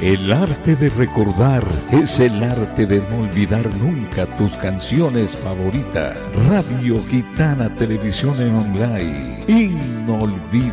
El arte de recordar es el arte de no olvidar nunca tus canciones favoritas. Radio Gitana Televisión en Online. Inolvidable.